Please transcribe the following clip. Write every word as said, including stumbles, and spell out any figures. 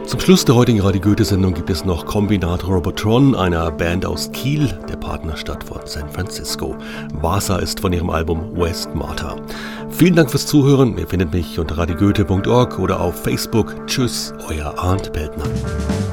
Zum Schluss der heutigen Radio Goethe-Sendung gibt es noch Kombinat Robotron, einer Band aus Kiel, der Partnerstadt von San Francisco. Vasa ist von ihrem Album West Marta. Vielen Dank fürs Zuhören. Ihr findet mich unter radio goethe punkt org oder auf Facebook. Tschüss, euer Arndt Peltner.